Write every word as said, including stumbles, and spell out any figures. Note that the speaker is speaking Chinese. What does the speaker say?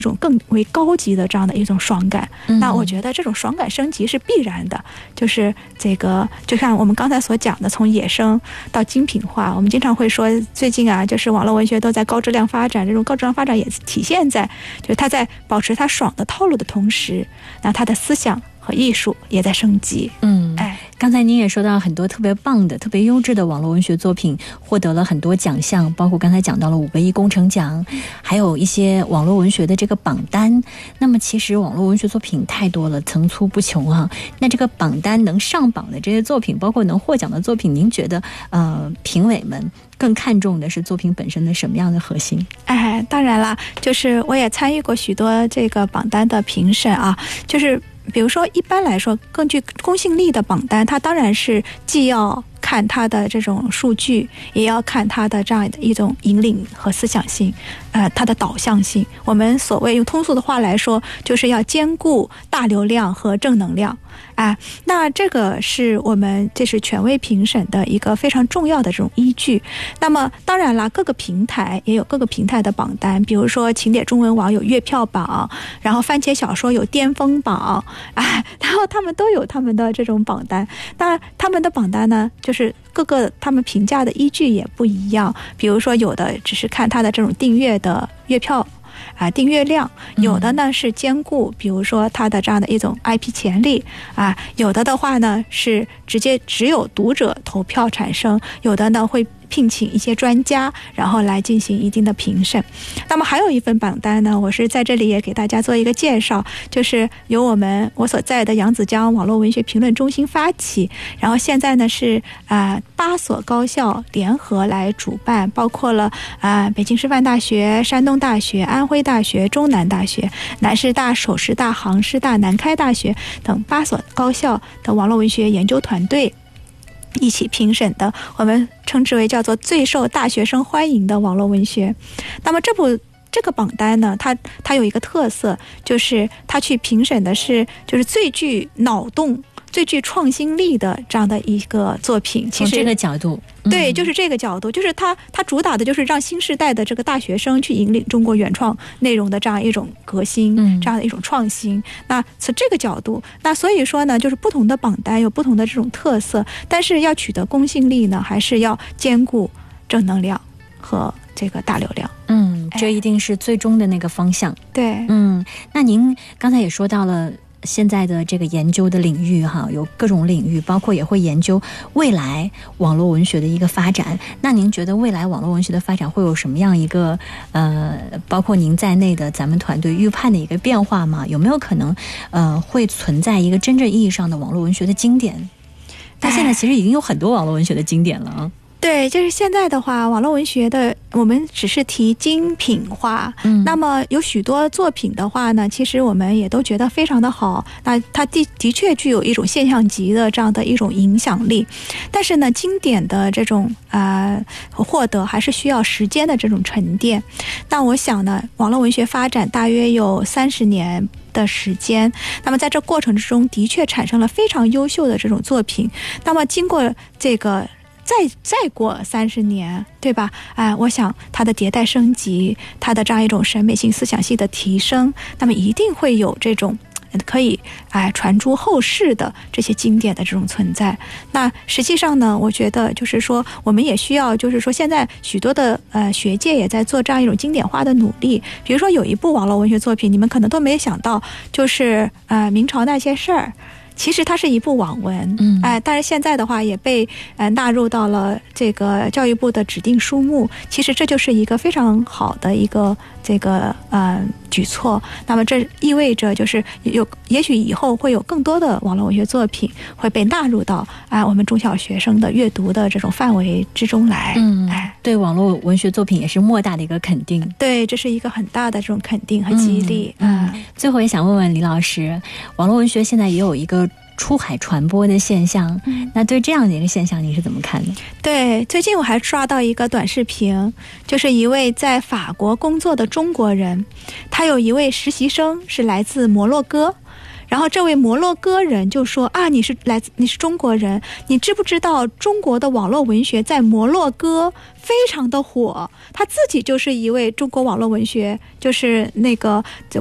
种更为高级的这样的一种爽感。 嗯、 那我觉得这种爽感升级是必然的，就是这个就像我们刚才所讲的，从野生到精品化，我们经常会说最近啊，就是网络文学都在高质量发展，这种高质量发展也体现在就是它在保持它爽的套路的同时，那它的思想和艺术也在升级。 嗯， 哎， 刚才您也说到很多特别棒的、特别优质的网络文学作品获得了很多奖项，包括刚才讲到了五个一工程奖，还有一些网络文学的这个榜单。那么其实网络文学作品太多了，层出不穷啊。那这个榜单能上榜的这些作品，包括能获奖的作品，您觉得呃评委们更看重的是作品本身的什么样的核心？ 哎，当然了，就是我也参与过许多这个榜单的评审啊，就是比如说一般来说根据公信力的榜单，它当然是既要看它的这种数据，也要看它的这样的一种引领和思想性，呃，它的导向性。我们所谓用通俗的话来说，就是要兼顾大流量和正能量。啊，那这个是我们这是权威评审的一个非常重要的这种依据。那么当然了，各个平台也有各个平台的榜单，比如说晴点中文网有月票榜，然后番茄小说有巅峰榜，啊，然后他们都有他们的这种榜单。那他们的榜单呢，就是各个他们评价的依据也不一样，比如说有的只是看他的这种订阅的月票啊，订阅量，有的呢是兼顾比如说它的这样的一种 I P 潜力啊，有的的话呢是直接只有读者投票产生，有的呢会聘请一些专家，然后来进行一定的评审。那么还有一份榜单呢，我是在这里也给大家做一个介绍，就是由我们我所在的扬子江网络文学评论中心发起，然后现在呢是啊、呃、八所高校联合来主办，包括了啊、呃、北京师范大学、山东大学、安徽大学、中南大学、南师大、首师大、杭师大、南开大学等八所高校的网络文学研究团队一起评审的，我们称之为叫做最受大学生欢迎的网络文学。那么这部这个榜单呢，它它有一个特色，就是它去评审的是就是最具脑洞、最具创新力的这样的一个作品。其实从这个角度， 对，就是这个角度，就是它它主打的就是让新时代的这个大学生去引领中国原创内容的这样一种革新，这样的一种创新。那从这个角度，那所以说呢，就是不同的榜单有不同的这种特色，但是要取得公信力呢，还是要兼顾正能量和这个大流量。 嗯，这一定是最终的那个方向。 对， 嗯，那您刚才也说到了现在的这个研究的领域哈，有各种领域，包括也会研究未来网络文学的一个发展。那您觉得未来网络文学的发展会有什么样一个呃，包括您在内的咱们团队预判的一个变化吗？有没有可能呃，会存在一个真正意义上的网络文学的经典？它现在其实已经有很多网络文学的经典了啊。 对，就是现在的话，网络文学的我们只是提精品化，嗯，那么有许多作品的话呢，其实我们也都觉得非常的好，那它的的确具有一种现象级的这样的一种影响力，但是呢，经典的这种呃获得还是需要时间的这种沉淀。那我想呢，网络文学发展大约有三十年的时间，那么在这过程之中的确产生了非常优秀的这种作品，那么经过这个再再过三十年，对吧？哎，我想它的迭代升级，它的这样一种审美性、思想性的提升，那么一定会有这种可以哎传诸后世的这些经典的这种存在。那实际上呢，我觉得就是说，我们也需要，就是说，现在许多的呃学界也在做这样一种经典化的努力。比如说，有一部网络文学作品，你们可能都没想到，就是呃明朝那些事儿。其实它是一部网文，嗯，哎，但是现在的话也被呃纳入到了这个教育部的指定书目。其实这就是一个非常好的一个这个呃举措。那么这意味着就是有，也许以后会有更多的网络文学作品会被纳入到啊、呃、我们中小学生的阅读的这种范围之中来。 嗯，哎，对网络文学作品也是莫大的一个肯定。 对，这是一个很大的这种肯定和激励。 嗯，嗯最后也想问问李老师，网络文学现在也有一个出海传播的现象，嗯，那对这样的一个现象你是怎么看的？ 对，最近我还刷到一个短视频，就是一位在法国工作的中国人，他有一位实习生是来自摩洛哥， 然后这位摩洛哥人就说啊，你是来自你是中国人，你知不知道中国的网络文学在摩洛哥非常的火？他自己就是一位中国网络文学，就是那个